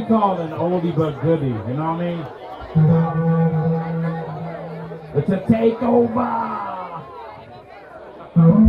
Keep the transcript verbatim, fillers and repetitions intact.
call an oldie but goodie, you know what I mean? It's a takeover!